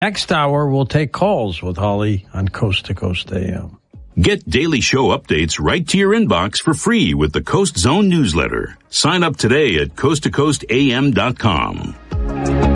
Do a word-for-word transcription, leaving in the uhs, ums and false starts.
Next hour, we'll take calls with Holly on Coast to Coast A M. Get daily show updates right to your inbox for free with the Coast Zone newsletter. Sign up today at coast to coast a m dot com.